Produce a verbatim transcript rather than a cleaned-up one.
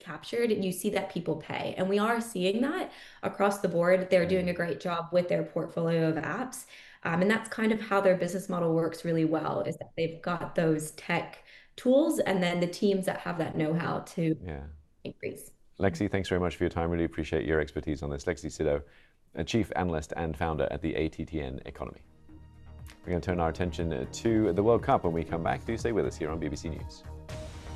captured, and you see that people pay. And we are seeing that across the board. They're doing a Mm, great job with their portfolio of apps. Um, and that's kind of how their business model works really well, is that they've got those tech tools and then the teams that have that know-how to yeah. increase. Lexi, thanks very much for your time. Really appreciate your expertise on this. Lexi Sido, a chief analyst and founder at the A T T N Economy. We're going to turn our attention to the World Cup when we come back. Do stay with us here on B B C News.